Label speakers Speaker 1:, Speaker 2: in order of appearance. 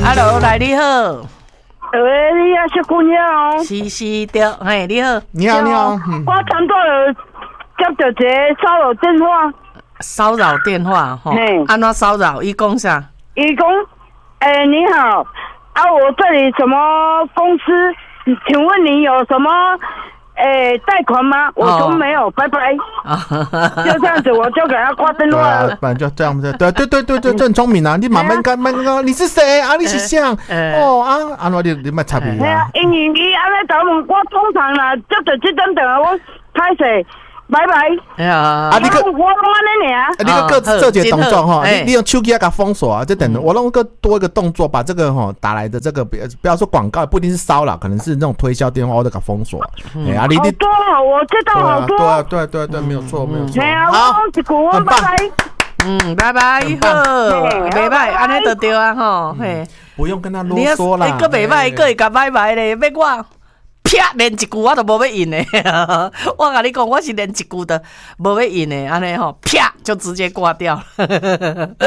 Speaker 1: ，Hello， 来你好。
Speaker 2: 你也是姑娘哦。
Speaker 1: 是对，嘿，你好。
Speaker 3: 你好，你好。
Speaker 2: 我差不多接到一个骚扰电话。
Speaker 1: 骚扰电话吼？安怎骚扰？伊讲啥？
Speaker 2: 伊讲，你好，我这里什么公司？请问你有什么贷款吗？我说没有，拜拜。就这样子，我就给他挂电话了。
Speaker 3: 不然就这样子，对，这很聪明啊！你慢慢你是谁啊？你是谁？你莫插伊啊！
Speaker 2: 因为伊安尼答问，我通常啦，接到这种电话，我歹势。拜拜。你个我拢安尼尔。
Speaker 3: 你个各做一个动作哈，你用手机给它封锁啊，就等于我弄个多一个动作，把这个哈打来的这个不要说广告，不一定是骚扰，可能是那种推销电话，我都给它封锁。
Speaker 2: 好多哦，我知道好多。
Speaker 3: 对，没有错。
Speaker 2: 好，很棒。
Speaker 1: 拜拜，好，袂歹，安尼就对啊吼，嘿，
Speaker 3: 不用跟他啰嗦啦。
Speaker 1: 你个袂歹，个会甲拜拜咧，要我。啪，连一句我都无要应的。我甲你讲，我是连一句都无要应的，安尼吼，啪就直接挂掉了。